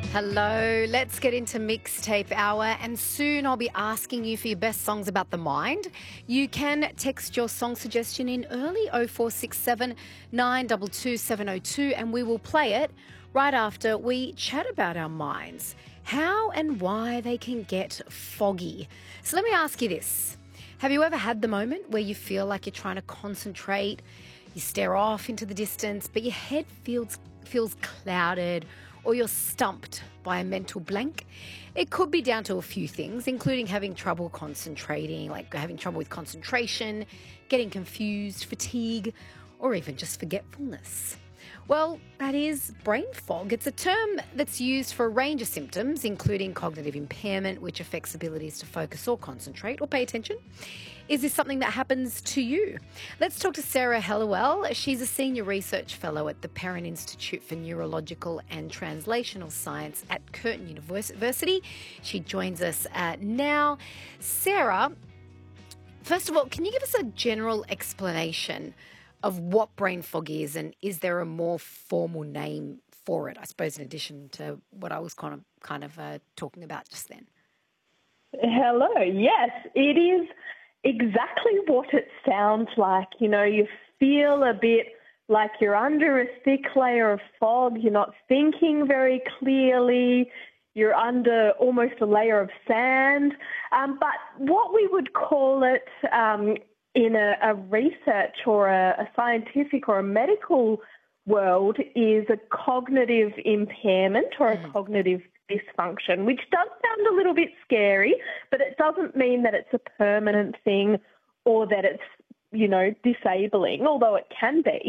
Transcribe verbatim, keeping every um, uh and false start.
Hello, let's get into Mixtape Hour, and soon I'll be asking you for your best songs about the mind. You can text your song suggestion in early oh four six seven, nine two two, seven oh two and we will play it right after we chat about our minds, how and why they can get foggy. So let me ask you this. Have you ever had the moment where you feel like you're trying to concentrate, you stare off into the distance, but your head feels feels clouded, or you're stumped by a mental blank? It could be down to a few things, including having trouble concentrating, like having trouble with concentration, getting confused, fatigue, or even just forgetfulness. Well, that is brain fog. It's a term that's used for a range of symptoms, including cognitive impairment, which affects abilities to focus or concentrate or pay attention. Is this something that happens to you? Let's talk to Sarah Helliwell. She's a senior research fellow at the Perrin Institute for Neurological and Translational Science at Curtin University. She joins us uh, now. Sarah, first of all, can you give us a general explanation of what brain fog is, and is there a more formal name for it, I suppose, in addition to what I was kind of kind of uh, talking about just then? Hello. Yes, it is exactly what it sounds like. You know, you feel a bit like you're under a thick layer of fog. You're not thinking very clearly. You're under almost a layer of sand. Um, but what we would call it um, in a, a research or a, a scientific or a medical world is a cognitive impairment or a mm. cognitive dysfunction, which does sound a little bit scary, but it doesn't mean that it's a permanent thing or that it's, you know, disabling, although it can be.